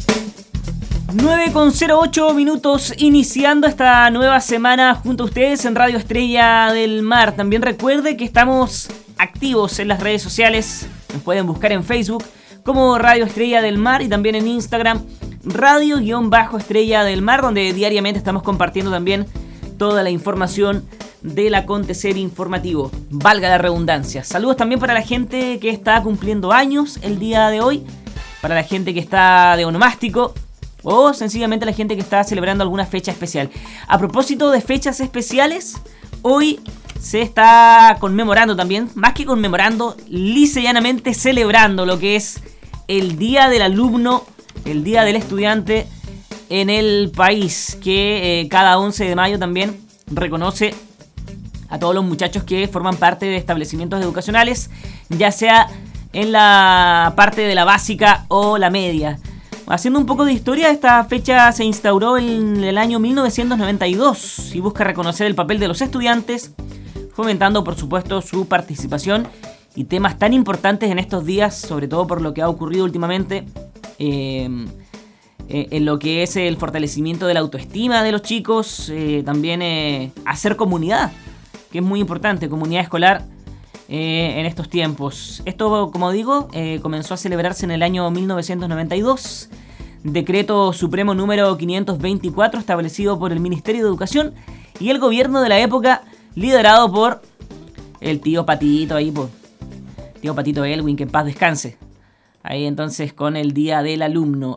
9:08 minutos, iniciando esta nueva semana junto a ustedes en Radio Estrella del Mar. También recuerde que estamos activos en las redes sociales. Nos pueden buscar en Facebook como Radio Estrella del Mar y también en Instagram Radio-Estrella del Mar, donde diariamente estamos compartiendo también toda la información del acontecer informativo, valga la redundancia. Saludos también para la gente que está cumpliendo años el día de hoy, para la gente que está de onomástico o sencillamente la gente que está celebrando alguna fecha especial. A propósito de fechas especiales, hoy se está conmemorando también, más que conmemorando, lisa y llanamente celebrando lo que es el Día del Alumno, el Día del Estudiante en el país, que cada 11 de mayo también reconoce a todos los muchachos que forman parte de establecimientos educacionales, ya sea en la parte de la básica o la media. Haciendo un poco de historia, esta fecha se instauró en el año 1992 y busca reconocer el papel de los estudiantes, fomentando por supuesto su participación y temas tan importantes en estos días, sobre todo por lo que ha ocurrido últimamente en lo que es el fortalecimiento de la autoestima de los chicos, también hacer comunidad, que es muy importante, comunidad escolar en estos tiempos. Esto, como digo, comenzó a celebrarse en el año 1992, decreto supremo número 524 establecido por el Ministerio de Educación y el gobierno de la época, liderado por el tío Patito ahí, por tío Patito Elwin, que en paz descanse. Ahí entonces con el Día del Alumno.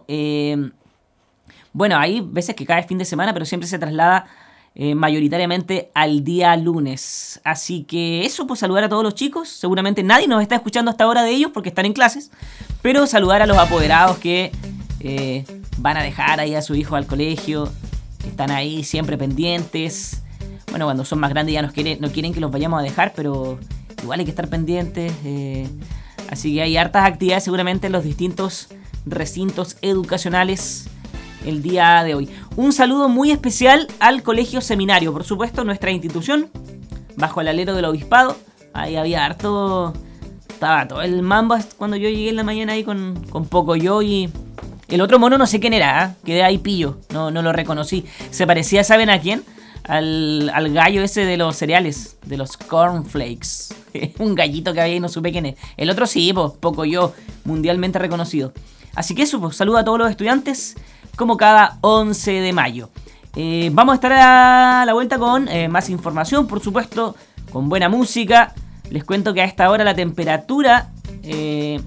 Bueno, hay veces que cae fin de semana, pero siempre se traslada mayoritariamente al día lunes. Así que eso, pues saludar a todos los chicos. Seguramente nadie nos está escuchando hasta ahora de ellos porque están en clases. Pero saludar a los apoderados que van a dejar ahí a su hijo al colegio, que están ahí siempre pendientes. Bueno, cuando son más grandes ya no quieren que los vayamos a dejar, pero igual hay que estar pendientes. Así que hay hartas actividades seguramente en los distintos recintos educacionales el día de hoy. Un saludo muy especial al Colegio Seminario, por supuesto, nuestra institución, bajo el alero del obispado. Ahí había estaba todo el mambo cuando yo llegué en la mañana ahí con Pocoyo y el otro mono no sé quién era, quedé ahí pillo, no lo reconocí. Se parecía, ¿saben a quién? Al gallo ese de los cereales, de los cornflakes. Un gallito que había y no supe quién es. El otro sí, pues, Pocoyo, mundialmente reconocido. Así que eso, pues, saludo a todos los estudiantes, como cada 11 de mayo. Vamos a estar a la vuelta con más información, por supuesto, con buena música. Les cuento que a esta hora la temperatura en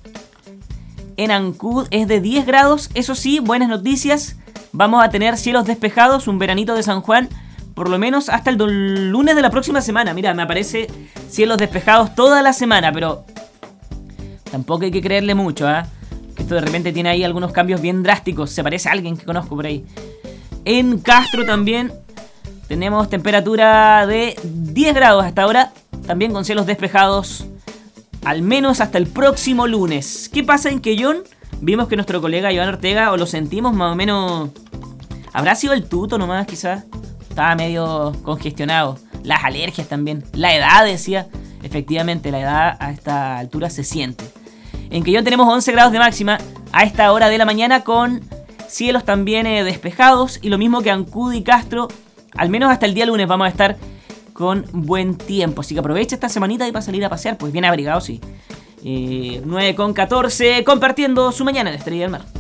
Ancud es de 10 grados. Eso sí, buenas noticias. Vamos a tener cielos despejados, un veranito de San Juan, por lo menos hasta el lunes de la próxima semana. Mira, me aparece cielos despejados toda la semana, pero tampoco hay que creerle mucho, ¿eh? Esto de repente tiene ahí algunos cambios bien drásticos. Se parece a alguien que conozco por ahí. En Castro también tenemos temperatura de 10 grados hasta ahora, también con cielos despejados, al menos hasta el próximo lunes. ¿Qué pasa en Quellón? Vimos que nuestro colega Iván Ortega, o lo sentimos más o menos, habrá sido el tuto nomás quizás, estaba medio congestionado. Las alergias también, la edad decía, efectivamente la edad a esta altura se siente. En Quellón tenemos 11 grados de máxima a esta hora de la mañana, con cielos también despejados, y lo mismo que Ancud y Castro, al menos hasta el día lunes vamos a estar con buen tiempo. Así que aprovecha esta semanita y para salir a pasear, pues bien abrigado, sí. 9:14, compartiendo su mañana en Estrella del Mar.